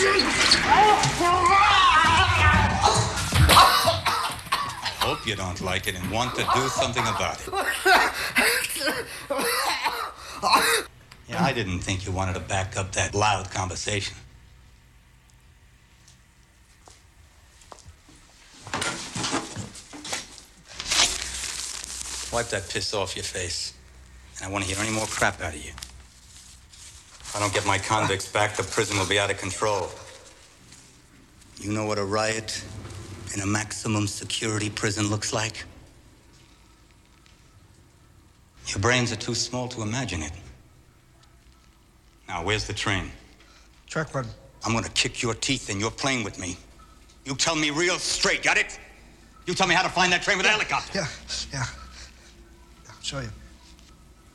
I hope you don't like it and want to do something about it. Yeah, I didn't think you wanted to back up that loud conversation. Wipe that piss off your face. And I want to hear any more crap out of you. If I don't get my convicts back, the prison will be out of control. You know what a riot in a maximum security prison looks like? Your brains are too small to imagine it. Now, where's the train? Track one. I'm gonna kick your teeth and you're playing with me. You tell me real straight, got it? You tell me how to find that train with a helicopter. Yeah. I'll show you.